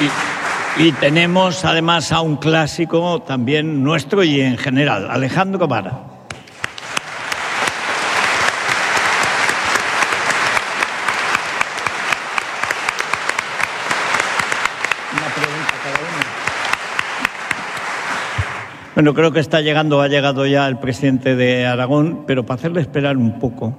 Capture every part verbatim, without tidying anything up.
Y, y tenemos además a un clásico también nuestro y en general, Alejandro Vara. Bueno, creo que está llegando, ha llegado ya el presidente de Aragón, pero para hacerle esperar un poco,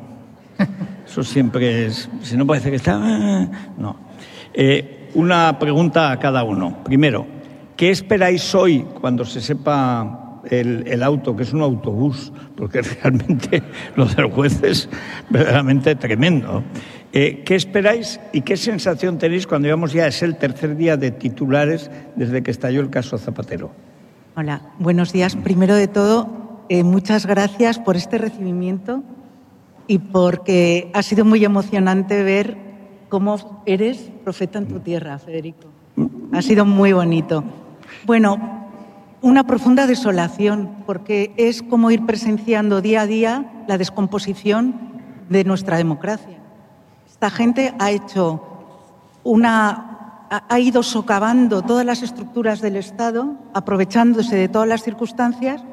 eso siempre es, si no parece que está, no. Eh, una pregunta a cada uno. Primero, ¿qué esperáis hoy cuando se sepa el, el auto, que es un autobús? Porque realmente lo del juez es verdaderamente tremendo. Eh, ¿Qué esperáis y qué sensación tenéis cuando llevamos ya, es el tercer día de titulares desde que estalló el caso Zapatero? Hola, buenos días. Primero de todo, eh, muchas gracias por este recibimiento y porque ha sido muy emocionante ver cómo eres profeta en tu tierra, Federico. Ha sido muy bonito. Bueno, una profunda desolación, porque es como ir presenciando día a día la descomposición de nuestra democracia. Esta gente ha hecho una... ha ido socavando todas las estructuras del Estado, aprovechándose de todas las circunstancias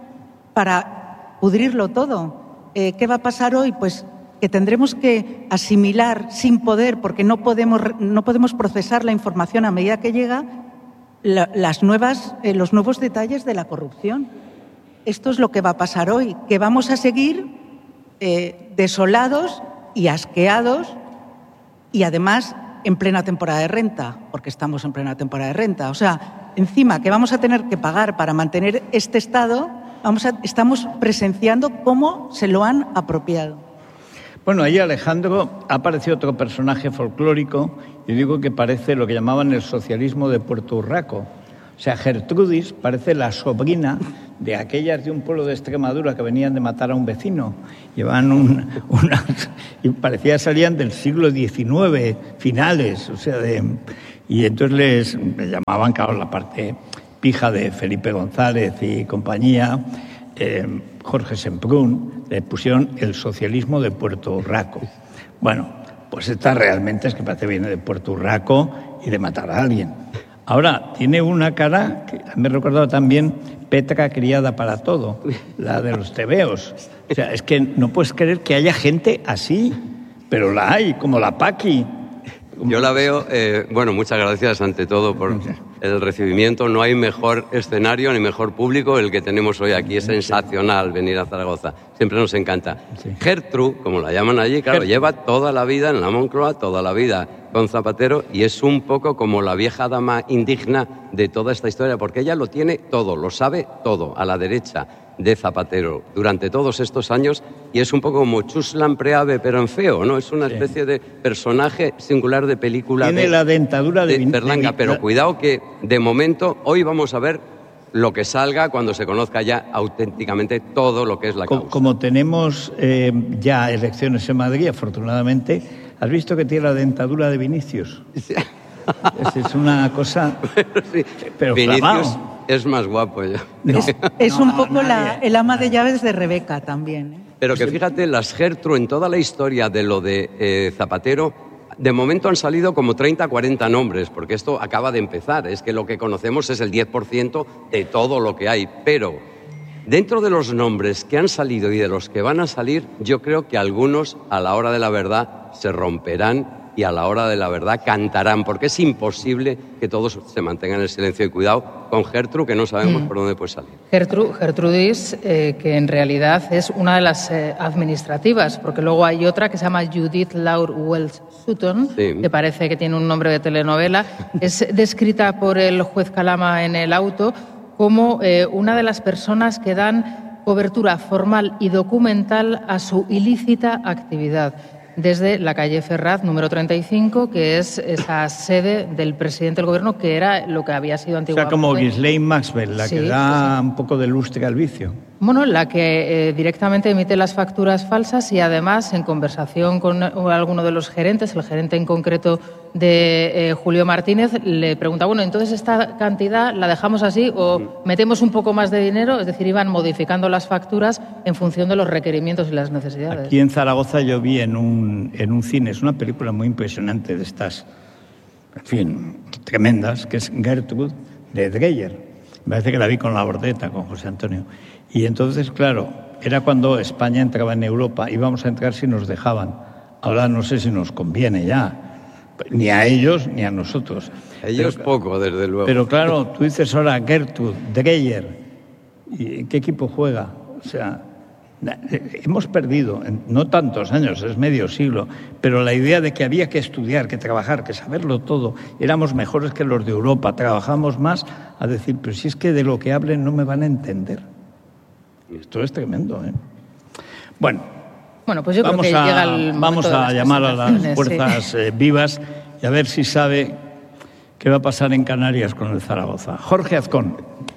para pudrirlo todo. Eh, ¿Qué va a pasar hoy? Pues que tendremos que asimilar sin poder, porque no podemos, no podemos procesar la información a medida que llega, la, las nuevas, eh, los nuevos detalles de la corrupción. Esto es lo que va a pasar hoy, que vamos a seguir eh, desolados y asqueados y además en plena temporada de renta, porque estamos en plena temporada de renta. O sea, encima que vamos a tener que pagar para mantener este Estado, vamos a, estamos presenciando cómo se lo han apropiado. Bueno, ahí, Alejandro, ha aparecido otro personaje folclórico, y digo que parece lo que llamaban el socialismo de Puerto Urraco. O sea, Gertrudis parece la sobrina de aquellas de un pueblo de Extremadura que venían de matar a un vecino. Llevaban un, una... y parecía que salían del siglo diecinueve, finales, o sea, de... Y entonces les, les llamaban, claro, la parte pija de Felipe González y compañía, eh, Jorge Semprún, le pusieron el socialismo de Puerto Urraco. Bueno, pues esta realmente es que parece que viene de Puerto Urraco y de matar a alguien. Ahora, tiene una cara que me he recordado también Petra criada para todo, la de los tebeos. O sea, es que no puedes creer que haya gente así, pero la hay, como la Paqui. Yo la veo, eh, bueno, muchas gracias ante todo por el recibimiento. No hay mejor escenario ni mejor público el que tenemos hoy aquí. Es sensacional venir a Zaragoza. Siempre nos encanta. Sí. Gertrude, como la llaman allí, claro, Gertrude. Lleva toda la vida en la Moncloa, toda la vida con Zapatero, y es un poco como la vieja dama indigna de toda esta historia, porque ella lo tiene todo, lo sabe todo, a la derecha de Zapatero durante todos estos años, y es un poco como Chuslan Preave, pero en feo, ¿no? Es una sí. especie de personaje singular de película. Tiene de, la dentadura de, de Berlanga, de... pero cuidado que de momento hoy vamos a ver lo que salga cuando se conozca ya auténticamente todo lo que es la causa. Como, como tenemos eh, ya elecciones en Madrid, afortunadamente, ¿has visto que tiene la dentadura de Vinicius? Sí. Es, es una cosa... Pero sí, pero Vinicius flamado. Es más guapo ya. No, es es no, un poco no, la, el ama de llaves de Rebeca también, ¿eh? Pero que fíjate, las Gertrude en toda la historia de lo de eh, Zapatero, de momento han salido como treinta, cuarenta nombres, porque esto acaba de empezar. Es que lo que conocemos es el diez por ciento de todo lo que hay. Pero dentro de los nombres que han salido y de los que van a salir, yo creo que algunos, a la hora de la verdad, se romperán y a la hora de la verdad cantarán, porque es imposible que todos se mantengan en el silencio. Y cuidado con Gertrude, que no sabemos mm. por dónde puede salir. Gertrude, Gertrudis, eh, que en realidad es una de las eh, administrativas, porque luego hay otra que se llama Judith Laure Wells Sutton, sí. que parece que tiene un nombre de telenovela. Es descrita por el juez Calama en el auto como eh, una de las personas que dan cobertura formal y documental a su ilícita actividad, desde la calle Ferraz, número treinta y cinco, que es esa sede del presidente del gobierno, que era lo que había sido antiguamente. O sea, como Ghislaine Maxwell, la sí, que da sí, sí. un poco de lustre al vicio. Bueno, la que eh, directamente emite las facturas falsas y además, en conversación con alguno de los gerentes, el gerente en concreto de eh, Julio Martínez, le pregunta, bueno, entonces esta cantidad la dejamos así o metemos un poco más de dinero, es decir, iban modificando las facturas en función de los requerimientos y las necesidades. Aquí en Zaragoza yo vi en un, en un cine, es una película muy impresionante de estas en fin, tremendas, que es Gertrud de Dreyer. Me parece que la vi con la Bordeta, con José Antonio. Y entonces, claro, era cuando España entraba en Europa, íbamos a entrar si nos dejaban. Ahora no sé si nos conviene ya. Ni a ellos ni a nosotros. A ellos pero, poco, desde luego. Pero claro, tú dices ahora Gertrud, Dreyer, ¿y qué equipo juega? O sea, hemos perdido, no tantos años, es medio siglo, pero la idea de que había que estudiar, que trabajar, que saberlo todo, éramos mejores que los de Europa, trabajamos más, a decir, pero si es que de lo que hablen no me van a entender. Esto es tremendo, ¿eh? Bueno. Bueno, pues yo vamos creo que a, llega el momento Vamos a de las llamar a las fuerzas sí. eh, vivas y a ver si sabe qué va a pasar en Canarias con el Zaragoza. Jorge Azcón.